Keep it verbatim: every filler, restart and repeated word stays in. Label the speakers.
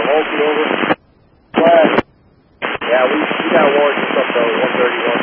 Speaker 1: Holsey over. Flash. Yeah, we, we got warrants up to one thirty-one.